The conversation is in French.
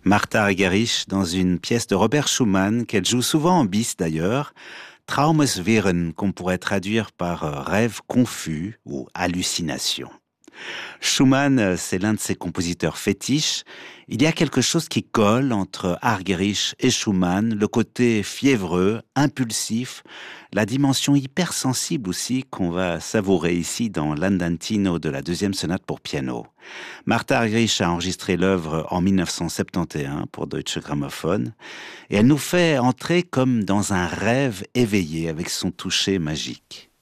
Martha Argerich dans une pièce de Robert Schumann qu'elle joue souvent en bis d'ailleurs, Traumeswirren, qu'on pourrait traduire par rêve confus ou hallucination. Schumann, c'est l'un de ses compositeurs fétiches. Il y a quelque chose qui colle entre Argerich et Schumann, le côté fiévreux, impulsif, la dimension hypersensible aussi qu'on va savourer ici dans l'Andantino de la deuxième sonate pour piano. Martha Argerich a enregistré l'œuvre en 1971 pour Deutsche Grammophon et elle nous fait entrer comme dans un rêve éveillé avec son toucher magique.